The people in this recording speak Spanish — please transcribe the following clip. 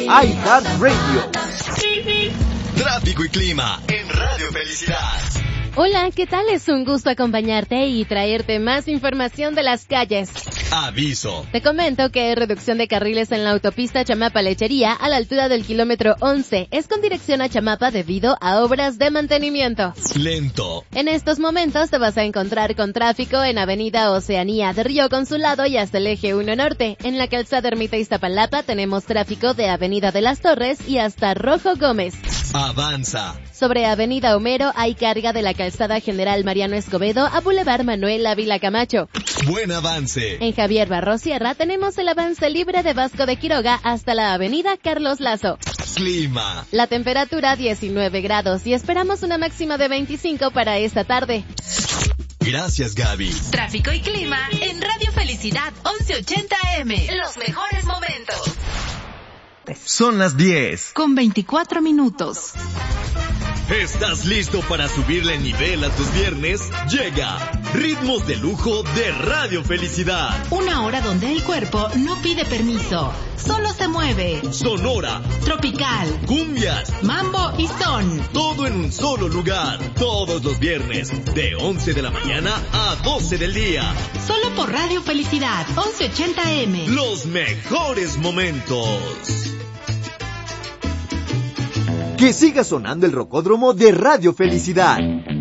iHeartRadio. Tráfico y clima en Radio Felicidad. Hola, ¿qué tal? Es un gusto acompañarte y traerte más información de las calles. Aviso. Te comento que hay reducción de carriles en la autopista Chamapa-Lechería a la altura del kilómetro 11. Es con dirección a Chamapa debido a obras de mantenimiento. Lento. En estos momentos te vas a encontrar con tráfico en Avenida Oceanía de Río Consulado y hasta el eje 1 Norte. En la calzada Ermita Iztapalapa tenemos tráfico de Avenida de las Torres y hasta Rojo Gómez. Avanza. Sobre Avenida Homero hay carga de la calzada General Mariano Escobedo a Boulevard Manuel Ávila Camacho. Buen avance. En Javier Barros Sierra tenemos el avance libre de Vasco de Quiroga hasta la Avenida Carlos Lazo. Clima. La temperatura 19 grados y esperamos una máxima de 25 para esta tarde. Gracias, Gaby. Tráfico y clima en Radio Felicidad 1180 AM. Los mejores momentos. Son las 10. Con 24 minutos. ¿Estás listo para subirle nivel a tus viernes? Llega Ritmos de Lujo de Radio Felicidad. Una hora donde el cuerpo no pide permiso, solo se mueve. Sonora, tropical, cumbias, mambo y son. Todo en un solo lugar. Todos los viernes, de 11 de la mañana a 12 del día. Solo por Radio Felicidad 1180 AM. Los mejores momentos. Que siga sonando el rocódromo de Radio Felicidad.